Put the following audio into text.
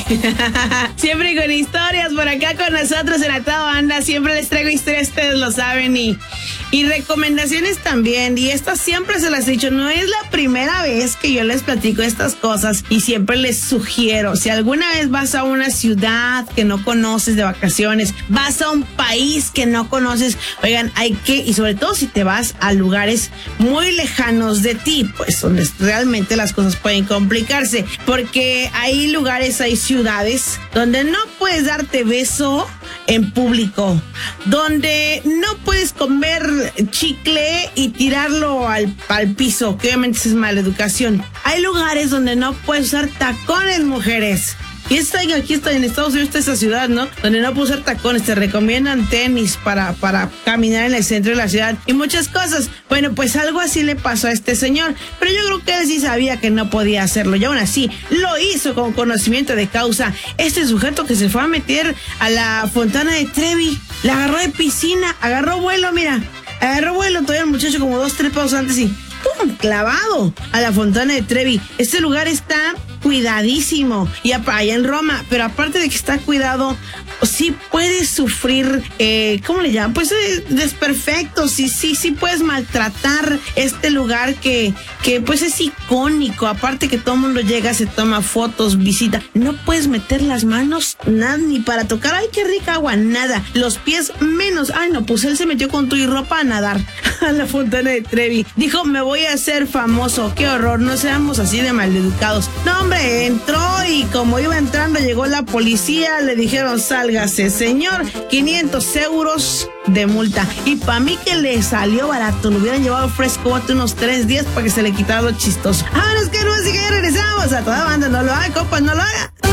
Siempre con historias por acá con nosotros en A Toda Banda. Siempre les traigo historias, ustedes lo saben, y recomendaciones también. Y estas siempre se las he dicho, no es la primera vez que yo les platico estas cosas y siempre les sugiero, si alguna vez vas a una ciudad que no conoces de vacaciones, vas a un país que no conoces, oigan, y sobre todo si te vas a lugares muy lejanos de ti, pues donde realmente las cosas pueden complicarse, porque hay lugares, hay ciudades donde no puedes darte beso en público, donde no puedes comer chicle y tirarlo al piso, que obviamente es mala educación. Hay lugares donde no puedes usar tacones, mujeres. Y aquí estoy en Estados Unidos, esa ciudad, ¿no? Donde no puedo usar tacones, te recomiendan tenis para caminar en el centro de la ciudad y muchas cosas. Bueno, pues algo así le pasó a este señor, pero yo creo que él sí sabía que no podía hacerlo y aún así lo hizo con conocimiento de causa. Este sujeto que se fue a meter a la Fontana de Trevi, la agarró de piscina, agarró vuelo, todavía el muchacho como 2-3 pasos antes y ¡pum! Clavado a la Fontana de Trevi. Este lugar está cuidadísimo y allá en Roma, pero aparte de que está cuidado, sí puedes sufrir, ¿cómo le llaman? Pues desperfectos, sí puedes maltratar este lugar que pues es icónico, aparte que todo el mundo llega, se toma fotos, visita, no puedes meter las manos, nada, ni para tocar, ay, qué rica agua, nada, los pies menos, ay no, pues él se metió con tu y ropa a nadar a la Fontana de Trevi, dijo, me voy a hacer famoso, qué horror, no seamos así de maleducados, no hombre, entró y como iba entrando llegó la policía, le dijeron sálgase señor, 500 euros de multa, y para mí que le salió barato, lo hubieran llevado fresco bote unos 3 días para que se le quitara lo chistoso. Vámonos que no, así que ya regresamos a Toda Banda, no lo haga, compas, no lo haga.